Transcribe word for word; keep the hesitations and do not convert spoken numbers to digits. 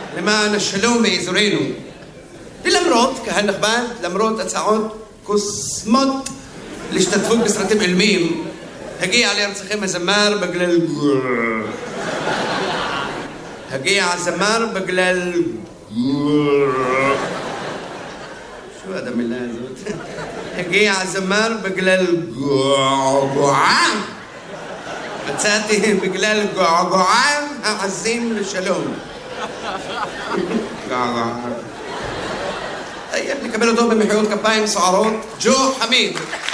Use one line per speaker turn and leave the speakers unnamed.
למען השלום באזורנו. ולמרות, קהל נכבד, למרות הצעות קוסמות להשתתפות בסרטים אילמים, הגיע לארצכם הזמר בגלל... הגיע הזמר בגלל... שו עד המילה הזאת? הגיע הזמר בגלל... געגועה. מצאתי בגלל געגועה העזים לשלום. געגועה. נקבל אותו במחיאות כפיים סוערות, ג'ו חמיד.